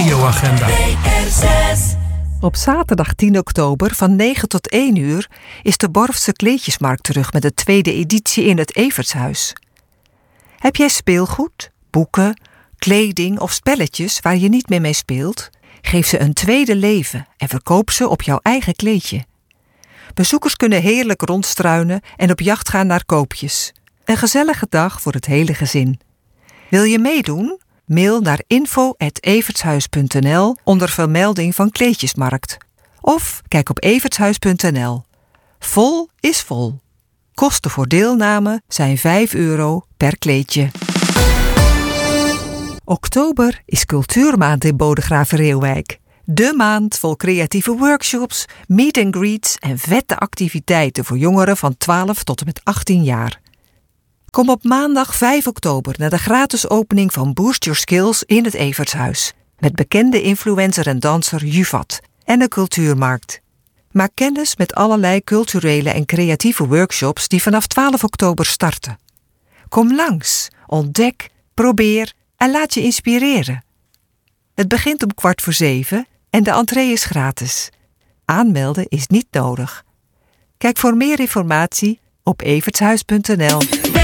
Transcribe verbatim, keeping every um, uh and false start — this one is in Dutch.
radioagenda. Op zaterdag tien oktober van negen tot één uur is de Borftse Kleedjesmarkt terug met de tweede editie in het Evertshuis. Heb jij speelgoed, boeken, kleding of spelletjes waar je niet meer mee speelt? Geef ze een tweede leven en verkoop ze op jouw eigen kleedje. Bezoekers kunnen heerlijk rondstruinen en op jacht gaan naar koopjes. Een gezellige dag voor het hele gezin. Wil je meedoen? Mail naar info at evertshuis punt n l onder vermelding van Kleedjesmarkt. Of kijk op evertshuis punt n l. Vol is vol. Kosten voor deelname zijn vijf euro per kleedje. Oktober is Cultuurmaand in Bodegraven-Reeuwijk. De maand vol creatieve workshops, meet and greets en vette activiteiten voor jongeren van twaalf tot en met achttien jaar. Kom op maandag vijf oktober naar de gratis opening van Boost Your Skills in het Evertshuis. Met bekende influencer en danser Juvat en een cultuurmarkt. Maak kennis met allerlei culturele en creatieve workshops die vanaf twaalf oktober starten. Kom langs, ontdek, probeer en laat je inspireren. Het begint om kwart voor zeven en de entree is gratis. Aanmelden is niet nodig. Kijk voor meer informatie op evertshuis punt n l.